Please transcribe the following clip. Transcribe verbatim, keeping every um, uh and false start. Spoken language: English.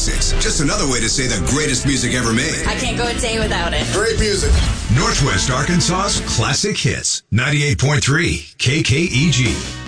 classics. Just another way to say the greatest music ever made. I can't go a day without it. Great music. Northwest Arkansas's classic hits. ninety-eight point three K K E G.